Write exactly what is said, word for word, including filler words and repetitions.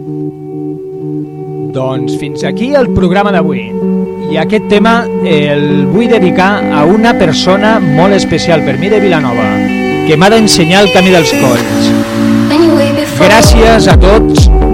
Doncs fins aquí el programa d'avui. I aquest tema el vull dedicar a una persona molt especial per mi de Vilanova, que m'ha d'ensenyar el camí dels colls. Gràcies a tots